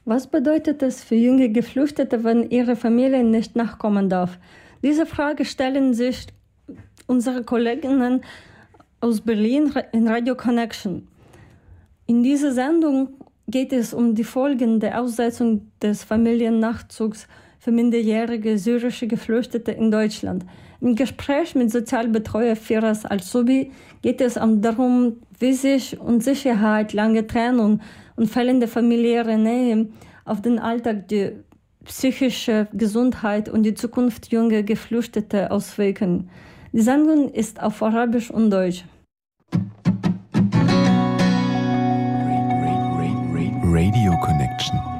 Was bedeutet es für junge Geflüchtete, wenn ihre Familie nicht nachkommen darf? Diese Frage stellen sich unsere Kolleginnen aus Berlin in Radio Connection. In dieser Sendung geht es um die Folgen der Aussetzung des Familiennachzugs für minderjährige syrische Geflüchtete in Deutschland. Im Gespräch mit Sozialbetreuer Firas Al-Subi geht es darum, wie sich Unsicherheit, lange Trennung und fehlende familiäre Nähe auf den Alltag, die psychische Gesundheit und die Zukunft junger Geflüchteter auswirken. Die Sendung ist auf Arabisch und Deutsch. Radio Connection.